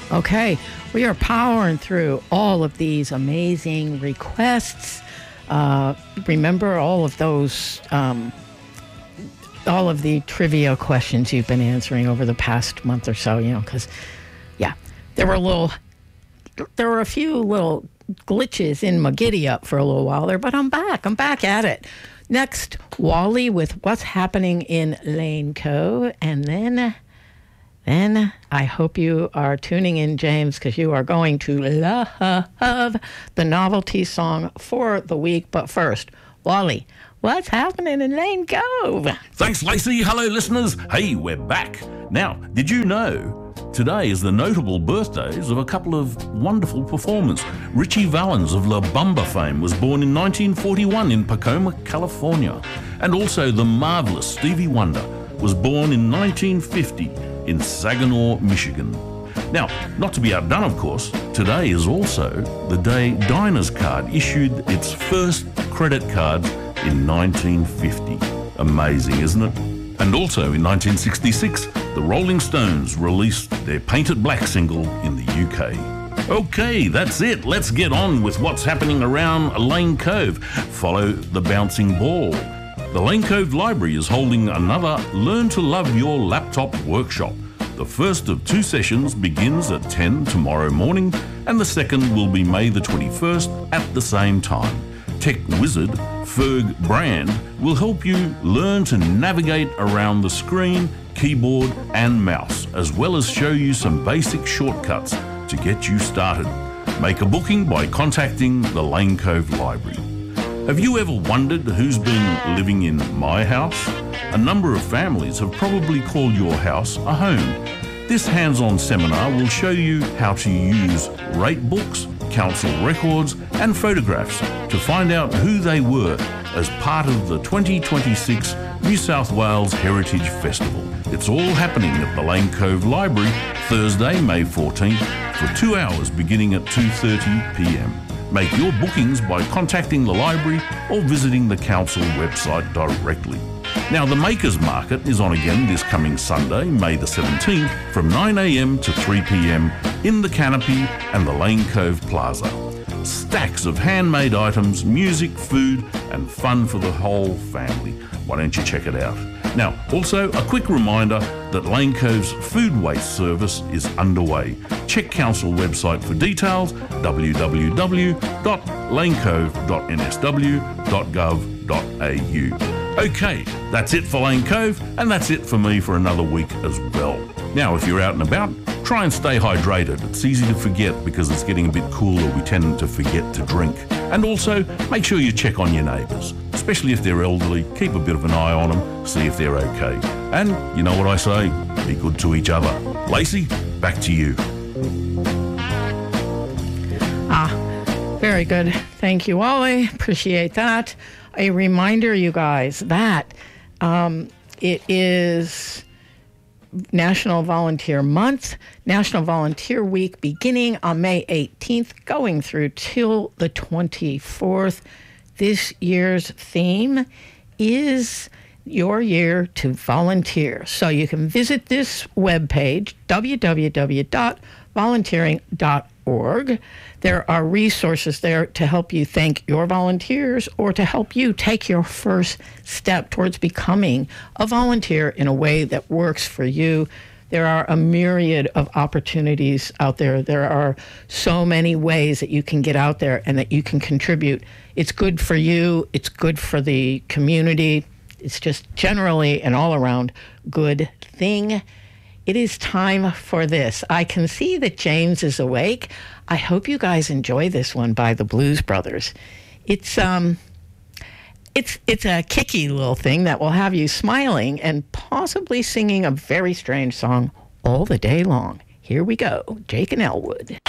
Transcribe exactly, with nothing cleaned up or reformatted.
Okay, we are powering through all of these amazing requests. Uh, remember all of those, um, all of the trivia questions you've been answering over the past month or so, you know, because, yeah, there were a little, there were a few little glitches in my giddy up for a little while there, but I'm back. I'm back at it. Next, Wally with What's Happening in Lane Cove, and then... Then I hope you are tuning in, James, because you are going to love the novelty song for the week. But first, Wally, what's happening in Lane Cove? Thanks, Lacey. Hello, listeners. Hey, we're back. Now, did you know today is the notable birthdays of a couple of wonderful performers? Richie Valens of La Bamba fame was born in nineteen forty-one in Tacoma, California. And also the marvelous Stevie Wonder was born in nineteen fifty in Saginaw, Michigan. Now, not to be outdone, of course, today is also the day Diners Card issued its first credit cards in nineteen fifty. Amazing, isn't it? And also in nineteen sixty-six, the Rolling Stones released their Painted Black single in the U K. Okay, that's it. Let's get on with what's happening around Lane Cove. Follow the bouncing ball. The Lane Cove Library is holding another Learn to Love Your Laptop workshop. The first of two sessions begins at ten tomorrow morning, and the second will be May the twenty-first at the same time. Tech wizard Ferg Brand will help you learn to navigate around the screen, keyboard and mouse, as well as show you some basic shortcuts to get you started. Make a booking by contacting the Lane Cove Library. Have you ever wondered who's been living in my house? A number of families have probably called your house a home. This hands-on seminar will show you how to use rate books, council records and photographs to find out who they were as part of the twenty twenty-six New South Wales Heritage Festival. It's all happening at the Lane Cove Library Thursday, May fourteenth for two hours beginning at two thirty p.m. Make your bookings by contacting the library or visiting the council website directly. Now, the Makers Market is on again this coming Sunday, May the seventeenth, from nine a.m. to three p.m. in the Canopy and the Lane Cove Plaza. Stacks of handmade items, music, food, and fun for the whole family. Why don't you check it out? Now, also a quick reminder that Lane Cove's food waste service is underway. Check council website for details, w w w dot lane cove dot n s w dot gov dot a u. Okay, that's it for Lane Cove, and that's it for me for another week as well. Now, if you're out and about, try and stay hydrated. It's easy to forget because it's getting a bit cooler. We tend to forget to drink. And also, make sure you check on your neighbours, especially if they're elderly. Keep a bit of an eye on them, see if they're okay. And you know what I say, be good to each other. Lacey, back to you. Ah, very good. Thank you, Wally. Appreciate that. A reminder, you guys, that um, it is National Volunteer Month, National Volunteer Week beginning on May eighteenth, going through till the twenty-fourth. This year's theme is Your Year to Volunteer. So you can visit this webpage, w w w dot volunteering dot org. There are resources there to help you thank your volunteers or to help you take your first step towards becoming a volunteer in a way that works for you. There are a myriad of opportunities out there. There are so many ways that you can get out there and that you can contribute. It's good for you. It's good for the community. It's just generally an all-around good thing. It is time for this. I can see that James is awake. I hope you guys enjoy this one by the Blues Brothers. It's um, it's it's a kicky little thing that will have you smiling and possibly singing a very strange song all the day long. Here we go, Jake and Elwood.